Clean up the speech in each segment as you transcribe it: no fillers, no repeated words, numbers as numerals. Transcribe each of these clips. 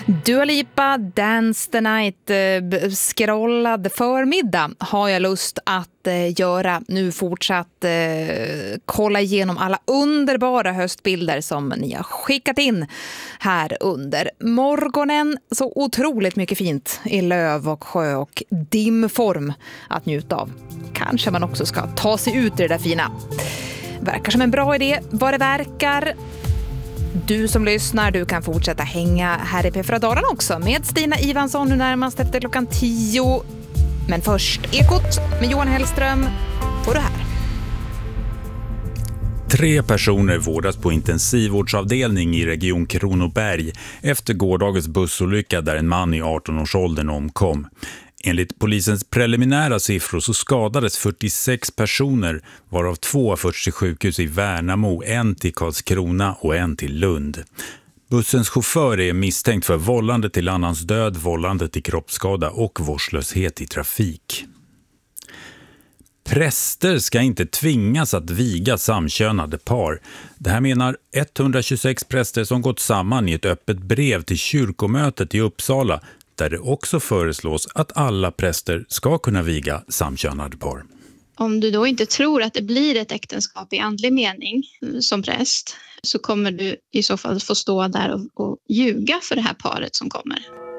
Dua Lipa, Dance the Night, scrollad förmiddag har jag lust att göra. Nu fortsatt kolla igenom alla underbara höstbilder som ni har skickat in här under morgonen. Så otroligt mycket fint i löv och sjö och dimform att njuta av. Kanske man också ska ta sig ut i det där fina. Verkar som en bra idé vad det verkar. Du som lyssnar, du kan fortsätta hänga här i P4 Dalarna också med Stina Ivansson nu närmast efter klockan 10. Men först Ekot med Johan Hellström får du här. 3 personer vårdas på intensivvårdsavdelning i Region Kronoberg efter gårdagens bussolycka där en man i 18-årsåldern omkom. Enligt polisens preliminära siffror så skadades 46 personer, varav 2 har förts till sjukhus i Värnamo, en till Karlskrona och en till Lund. Bussens chaufför är misstänkt för vållande till annans död, vållande till kroppsskada och vårdslöshet i trafik. Präster ska inte tvingas att viga samkönade par. Det här menar 126 präster som gått samman i ett öppet brev till kyrkomötet i Uppsala, där det också föreslås att alla präster ska kunna viga samkönade par. Om du då inte tror att det blir ett äktenskap i andlig mening som präst, så kommer du i så fall få stå där och ljuga för det här paret som kommer.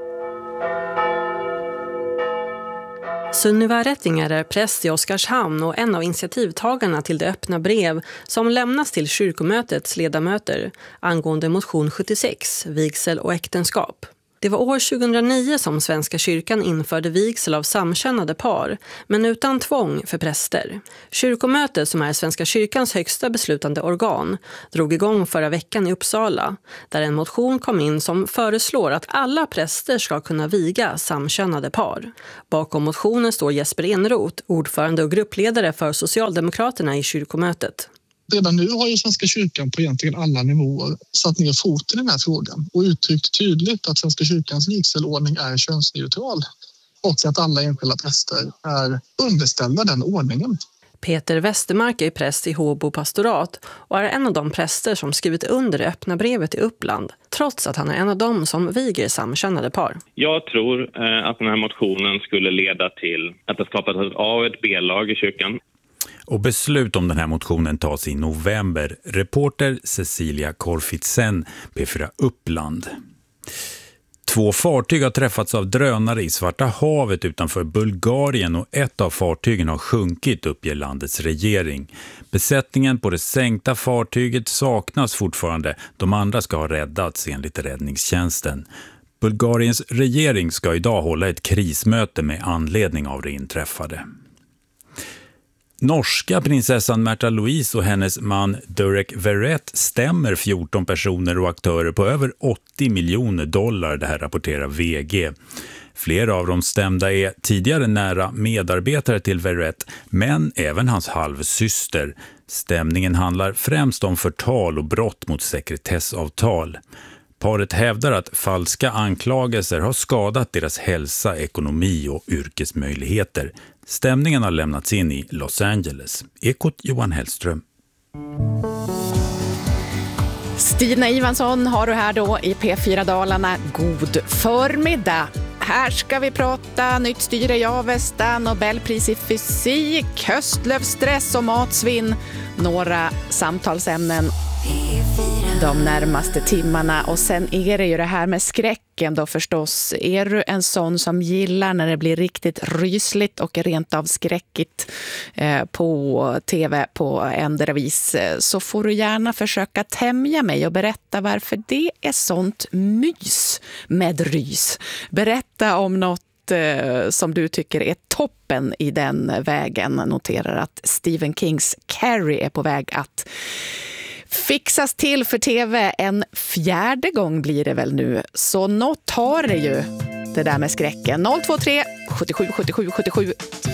Sunniva Rättinger är präst i Oskarshamn och en av initiativtagarna till det öppna brev som lämnas till kyrkomötets ledamöter angående motion 76, vigsel och äktenskap. Det var år 2009 som Svenska kyrkan införde vigsel av samkönade par, men utan tvång för präster. Kyrkomötet, som är Svenska kyrkans högsta beslutande organ, drog igång förra veckan i Uppsala, där en motion kom in som föreslår att alla präster ska kunna viga samkönade par. Bakom motionen står Jesper Enroth, ordförande och gruppledare för Socialdemokraterna i kyrkomötet. Redan nu har ju Svenska kyrkan på egentligen alla nivåer satt ner foten i den här frågan och uttryckt tydligt att Svenska kyrkans vigselordning är könsneutral och att alla enskilda präster är underställda den ordningen. Peter Westermark är präst i Håbo pastorat och är en av de präster som skrivit under det öppna brevet i Uppland, trots att han är en av dem som viger samkönade par. Jag tror att den här motionen skulle leda till att det skapas ett A- och ett B-lag i kyrkan. Och beslut om den här motionen tas i november. Reporter Cecilia Korfitsen, P4 Uppland. 2 fartyg har träffats av drönare i Svarta havet utanför Bulgarien och ett av fartygen har sjunkit, uppger landets regering. Besättningen på det sänkta fartyget saknas fortfarande. De andra ska ha räddats enligt räddningstjänsten. Bulgariens regering ska idag hålla ett krismöte med anledning av det inträffade. Norska prinsessan Märtha Louise och hennes man Derek Verrett stämmer 14 personer och aktörer på över $80 miljoner, det här rapporterar VG. Flera av de stämda är tidigare nära medarbetare till Verrett, men även hans halvsyster. Stämningen handlar främst om förtal och brott mot sekretessavtal. Paret hävdar att falska anklagelser har skadat deras hälsa, ekonomi och yrkesmöjligheter. Stämningen har lämnats in i Los Angeles. Ekot Johan Hellström. Stina Ivansson har du här då i P4 Dalarna. God förmiddag. Här ska vi prata nytt styre i Avesta, Nobelpris i fysik, höstlövsstress och matsvinn. Några samtalsämnen de närmaste timmarna. Och sen är det ju det här med skräcken då förstås. Är du en sån som gillar när det blir riktigt rysligt och rent av skräckigt på tv på ändra vis, så får du gärna försöka tämja mig och berätta varför det är sånt mys med rys. Berätta om något som du tycker är toppen i den vägen. Noterar att Stephen Kings Carrie är på väg att fixas till för tv en 4:e gång blir det väl nu. Så något har det ju, det där med skräcken. 023 77 77 77